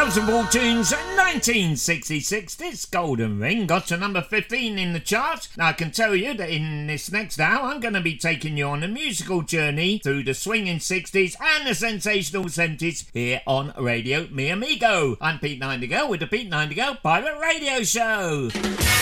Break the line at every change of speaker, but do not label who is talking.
Johnson Ball Tunes 1966. This Golden Ring got to number 15 in the chart. Now I can tell you that in this next hour I'm going to be taking you on a musical journey through the swinging 60s and the sensational 70s here on Radio Mi Amigo. I'm Pete Nightingale with the Pete Nightingale Pirate Radio Show.